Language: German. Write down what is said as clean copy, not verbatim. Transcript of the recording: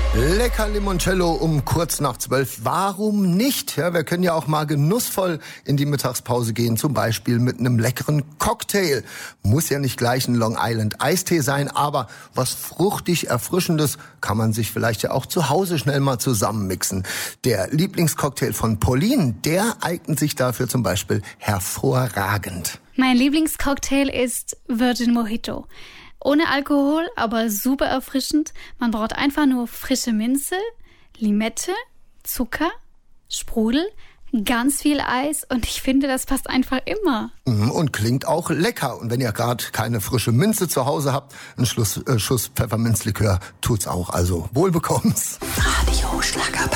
Lecker Limoncello um kurz nach 12. Warum nicht? Ja, wir können ja auch mal genussvoll in die Mittagspause gehen, zum Beispiel mit einem leckeren Cocktail. Muss ja nicht gleich ein Long Island Eistee sein, aber was fruchtig Erfrischendes kann man sich vielleicht ja auch zu Hause schnell mal zusammenmixen. Der Lieblingscocktail von Pauline, der eignet sich dafür zum Beispiel hervorragend. Mein Lieblingscocktail ist Virgin Mojito. Ohne Alkohol, aber super erfrischend. Man braucht einfach nur frische Minze, Limette, Zucker, Sprudel, ganz viel Eis und ich finde, das passt einfach immer. Und klingt auch lecker. Und wenn ihr gerade keine frische Minze zu Hause habt, ein Schuss Pfefferminzlikör tut's auch. Also wohlbekommens. Radio Schlager.